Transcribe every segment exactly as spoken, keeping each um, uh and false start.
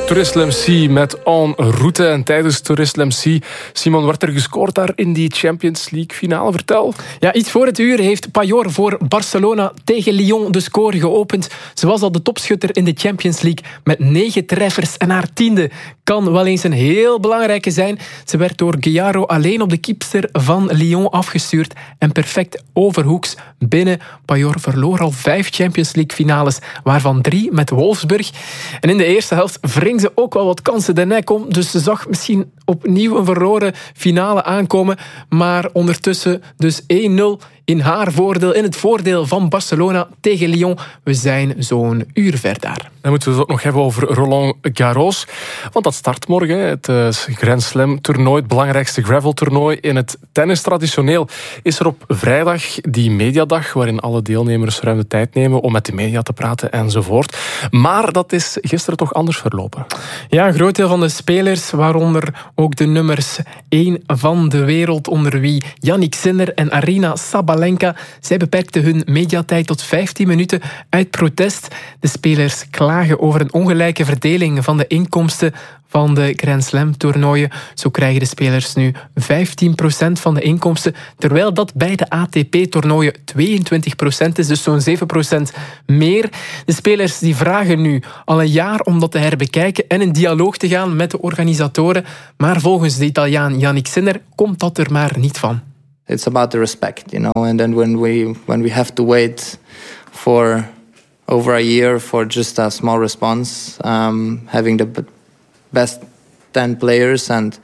Tourisme M C met En Route. En tijdens Tourisme M C, Simon, werd er gescoord daar in die Champions League finale? Vertel. Ja, iets voor het uur heeft Payor voor Barcelona tegen Lyon de score geopend. Ze was al de topschutter in de Champions League met negen treffers. En haar tiende kan wel eens een heel belangrijke zijn. Ze werd door Guillaro alleen op de keepster van Lyon afgestuurd en perfect overhoeks binnen. Payor verloor al vijf Champions League finales, waarvan drie met Wolfsburg. En in de eerste helft wring ze ook wel wat kansen de nek om. Dus ze zag misschien opnieuw een verloren finale aankomen. Maar ondertussen dus één nul in haar voordeel, in het voordeel van Barcelona tegen Lyon. We zijn zo'n uur ver daar. Dan moeten we het ook nog hebben over Roland Garros. Want dat start morgen, het uh, Grand Slam toernooi, het belangrijkste graveltoernooi in het tennis. Traditioneel is er op vrijdag die mediadag, waarin alle deelnemers ruim de tijd nemen om met de media te praten enzovoort. Maar dat is gisteren toch anders verlopen. Ja, een groot deel van de spelers, waaronder ook de nummers één van de wereld, onder wie Jannik Sinner en Aryna Sabalenka. Zij beperkten hun mediatijd tot vijftien minuten uit protest. De spelers klagen over een ongelijke verdeling van de inkomsten van de Grand Slam toernooien. Zo krijgen de spelers nu vijftien procent van de inkomsten, terwijl dat bij de A T P-toernooien tweeëntwintig procent is, dus zo'n zeven procent meer. De spelers die vragen nu al een jaar om dat te herbekijken en in dialoog te gaan met de organisatoren. Maar volgens de Italiaan Jannik Sinner komt dat er maar niet van. It's about the respect, you know, and then when we when we have to wait for over a year for just a small response, um, having the best ten players, and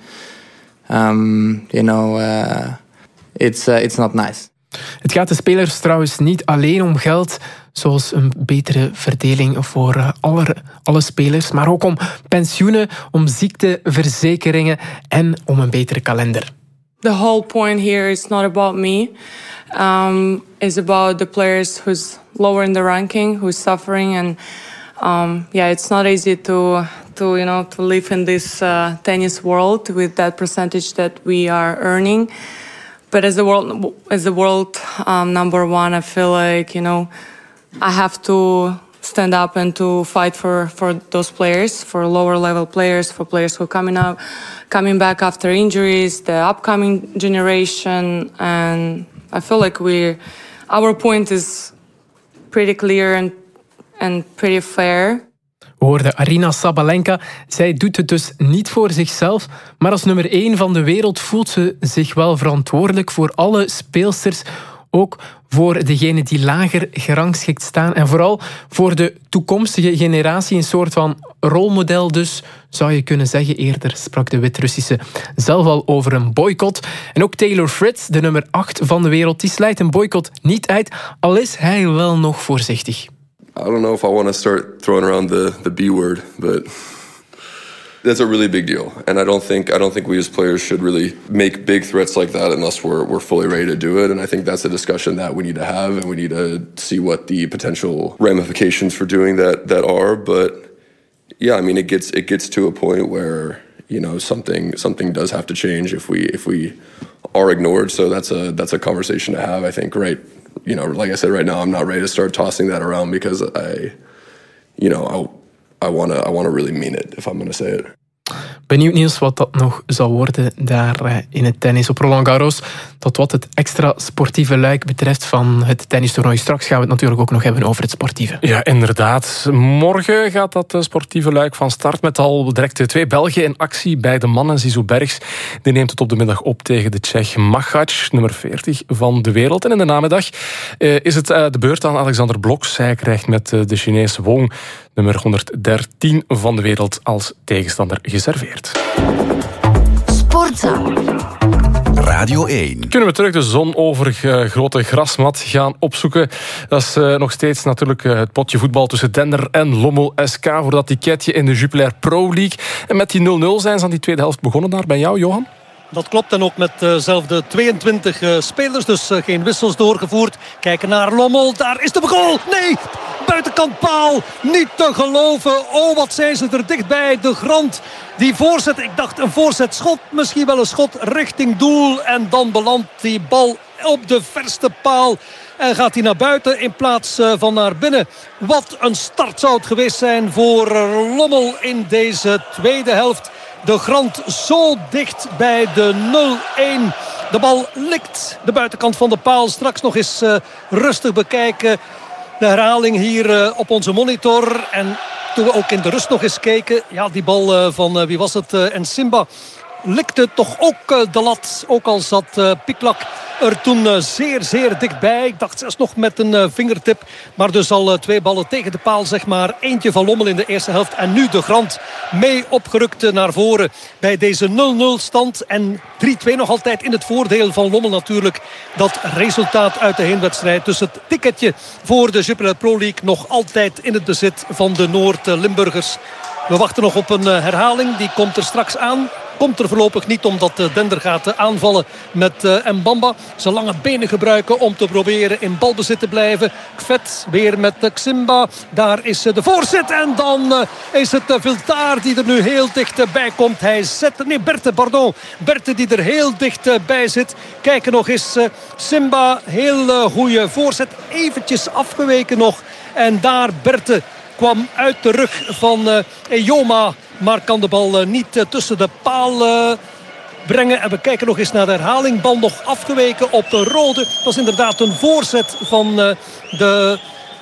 um, you know, uh, it's uh, it's not nice. Het gaat de spelers trouwens niet alleen om geld, zoals een betere verdeling voor alle, alle spelers, maar ook om pensioenen, om ziekteverzekeringen en om een betere kalender. The whole point here is not about me. Um, it's about the players who's lower in the ranking, who's suffering, and um, yeah, it's not easy to to you know to live in this uh, tennis world with that percentage that we are earning. But as the world as the world um, number one, I feel like you know I have to stand up and to fight for, for those players, for lower level players, for players who are coming out, coming back after injuries, the upcoming generation, and I feel like we, our point is pretty clear and and pretty fair. We hoorden Aryna Sabalenka. Zij doet het dus niet voor zichzelf, maar als nummer één van de wereld voelt ze zich wel verantwoordelijk voor alle speelsters, ook voor degenen die lager gerangschikt staan en vooral voor de toekomstige generatie, een soort van rolmodel dus, zou je kunnen zeggen. Eerder sprak de Wit-Russische zelf al over een boycott. En ook Taylor Fritz, de nummer acht van de wereld, die sluit een boycott niet uit, al is hij wel nog voorzichtig. I don't know if I want to start throwing around the, the B word, but that's a really big deal. And I don't think I don't think we as players should really make big threats like that unless we're we're fully ready to do it. And I think that's a discussion that we need to have, and we need to see what the potential ramifications for doing that that are. But yeah, I mean it gets it gets to a point where, you know, something something does have to change if we if we are ignored. So that's a that's a conversation to have, I think, right. You know, like I said, right now I'm not ready to start tossing that around because I, you know, I, I want to I want to really mean it if I'm going to say it. Benieuwd, Niels, wat dat nog zal worden daar in het tennis op Roland Garros. Tot wat het extra sportieve luik betreft van het tennistoernooi. Straks gaan we het natuurlijk ook nog hebben over het sportieve. Ja, inderdaad. Morgen gaat dat sportieve luik van start met al direct twee Belgen in actie bij de mannen. Zizou Bergs, die neemt het op de middag op tegen de Tsjech Machac, nummer veertig van de wereld. En in de namiddag uh, is het uh, de beurt aan Alexander Blok. Zij krijgt met uh, de Chinese Wong, nummer honderddertien van de wereld, als tegenstander geserveerd. Sportza. Radio één. Kunnen we terug de zon over grote grasmat gaan opzoeken? Dat is uh, nog steeds natuurlijk uh, het potje voetbal tussen Dender en Lommel S K voor dat ticketje in de Jupiler Pro League. En met die nul nul zijn ze aan die tweede helft begonnen daar bij jou, Johan? Dat klopt, en ook met dezelfde tweeëntwintig uh, spelers, dus uh, geen wissels doorgevoerd. Kijken naar Lommel, daar is de goal! Nee, buitenkant paal, niet te geloven. Oh, wat zijn ze er dichtbij, de Grant. Die voorzet, ik dacht een voorzetschot, misschien wel een schot richting doel. En dan belandt die bal op de verste paal. En gaat hij naar buiten in plaats van naar binnen. Wat een start zou het geweest zijn voor Lommel in deze tweede helft. De Grant zo dicht bij de nul-een. De bal likt de buitenkant van de paal. Straks nog eens uh, rustig bekijken. De herhaling hier uh, op onze monitor. En toen we ook in de rust nog eens keken. Ja, die bal uh, van, uh, wie was het? Uh, en Simba likte toch ook uh, de lat. Ook al zat uh, Piklak er toen uh, zeer, zeer dichtbij. Ik dacht zelfs nog met een uh, vingertip. Maar dus al uh, twee ballen tegen de paal, zeg maar. Eentje van Lommel in de eerste helft. En nu de Grant mee opgerukt uh, naar voren bij deze nul-nul stand. En drie-twee nog altijd in het voordeel van Lommel natuurlijk. Dat resultaat uit de heenwedstrijd. Dus het ticketje voor de Jupiler Pro League nog altijd in het bezit van de Noord-Limburgers. We wachten nog op een uh, herhaling. Die komt er straks aan. Komt er voorlopig niet omdat Dender gaat aanvallen met uh, Mbamba. Zijn lange benen gebruiken om te proberen in balbezit te blijven. Kvet weer met uh, Ximba. Daar is uh, de voorzet. En dan uh, is het uh, Viltaar die er nu heel dicht bij komt. Hij zet... Nee, Berthe, pardon. Berthe die er heel dicht uh, bij zit. Kijken nog eens. Uh, Simba, heel uh, goede voorzet. Eventjes afgeweken nog. En daar Berthe kwam uit de rug van uh, Eyoma. Maar kan de bal uh, niet uh, tussen de paal uh, brengen. En we kijken nog eens naar de herhaling. Bal nog afgeweken op de Rode. Dat was inderdaad een voorzet van uh, de,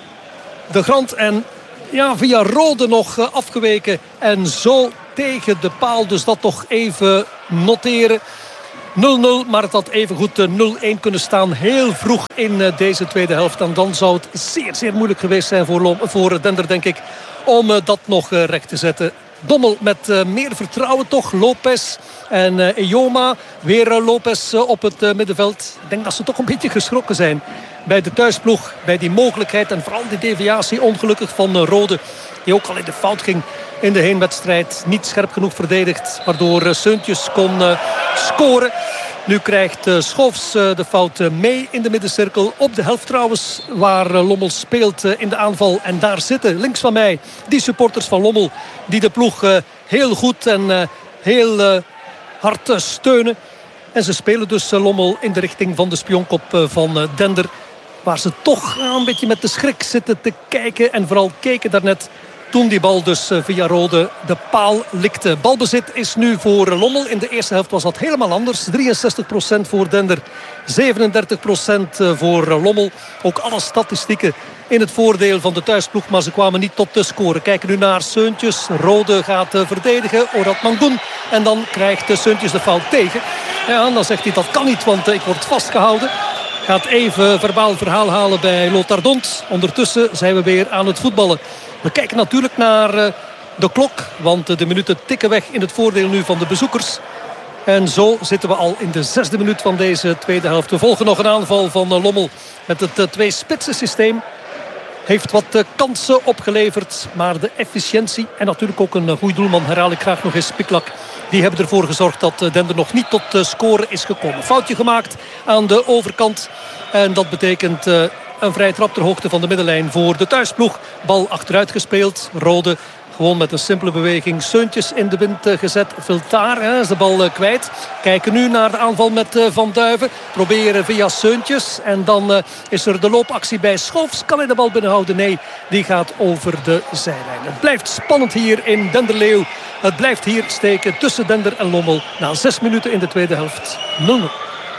de Grant. En ja, via Rode nog uh, afgeweken. En zo tegen de paal. Dus dat toch even noteren. nul-nul, maar het had even goed nul-een kunnen staan. Heel vroeg in uh, deze tweede helft. En dan zou het zeer, zeer moeilijk geweest zijn voor, voor Dender, denk ik. Om uh, dat nog uh, recht te zetten. Dommel met uh, meer vertrouwen toch. Lopez en uh, Eyoma. Weer uh, Lopez uh, op het uh, middenveld. Ik denk dat ze toch een beetje geschrokken zijn bij de thuisploeg. Bij die mogelijkheid en vooral die deviatie ongelukkig van uh, Rode. Die ook al in de fout ging in de heenwedstrijd. Niet scherp genoeg verdedigd. Waardoor uh, Seuntjes kon uh, scoren. Nu krijgt uh, Schoofs uh, de fout uh, mee in de middencirkel. Op de helft trouwens waar uh, Lommel speelt uh, in de aanval. En daar zitten links van mij die supporters van Lommel. Die de ploeg uh, heel goed en uh, heel uh, hard uh, steunen. En ze spelen dus uh, Lommel in de richting van de spionkop uh, van uh, Dender. Waar ze toch uh, een beetje met de schrik zitten te kijken. En vooral keken daarnet. Toen die bal dus via Rode de paal likte. Balbezit is nu voor Lommel. In de eerste helft was dat helemaal anders. drieënzestig procent voor Dender. zevenendertig procent voor Lommel. Ook alle statistieken in het voordeel van de thuisploeg. Maar ze kwamen niet tot de score. Kijken nu naar Seuntjes. Rode gaat verdedigen. Orad Mangoen. En dan krijgt Seuntjes de fout tegen. Ja, dan zegt hij dat kan niet, want ik word vastgehouden. Gaat even verbaal verhaal halen bij Lothar Dont. Ondertussen zijn we weer aan het voetballen. We kijken natuurlijk naar uh, de klok. Want uh, de minuten tikken weg in het voordeel nu van de bezoekers. En zo zitten we al in de zesde minuut van deze tweede helft. We volgen nog een aanval van uh, Lommel. Met het uh, twee-spitsen systeem. Heeft wat uh, kansen opgeleverd. Maar de efficiëntie en natuurlijk ook een uh, goede doelman. Herhaal ik graag nog eens Piklak. Die hebben ervoor gezorgd dat uh, Dender nog niet tot uh, scoren is gekomen. Foutje gemaakt aan de overkant. En dat betekent... Uh, Een vrije trap ter hoogte van de middenlijn voor de thuisploeg. Bal achteruit gespeeld. Rode gewoon met een simpele beweging. Seuntjes in de wind gezet. Viltaar hè, is de bal uh, kwijt. Kijken nu naar de aanval met uh, Van Duiven. Proberen via Seuntjes. En dan uh, is er de loopactie bij Schoofs. Kan hij de bal binnenhouden? Nee, die gaat over de zijlijn. Het blijft spannend hier in Denderleeuw. Het blijft hier steken tussen Dender en Lommel. Na zes minuten in de tweede helft. nul-nul.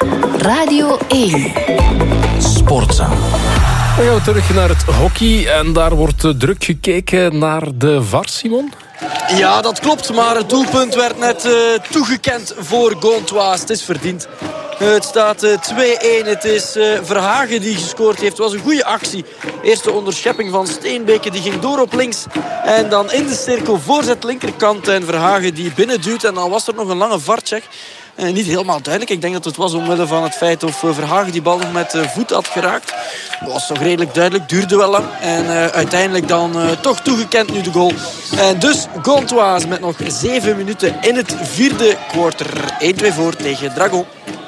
Radio één. Sportza. Dan gaan we terug naar het hockey. En daar wordt druk gekeken naar de V A R, Simon. Ja, dat klopt. Maar het doelpunt werd net uh, toegekend voor Gantoise. Het is verdiend. Uh, het staat uh, twee-een. Het is uh, Verhagen die gescoord heeft. Het was een goede actie. Eerste onderschepping van Steenbeke. Die ging door op links. En dan in de cirkel voorzet linkerkant. En Verhagen die binnenduwt. En dan was er nog een lange V A R-check. Uh, niet helemaal duidelijk. Ik denk dat het was omwille van het feit of uh, Verhagen die bal nog met uh, voet had geraakt. Dat was toch redelijk duidelijk. Duurde wel lang. En uh, uiteindelijk dan uh, toch toegekend nu de goal. En dus Gantoise met nog zeven minuten in het vierde quarter. één-twee voor tegen Dragon.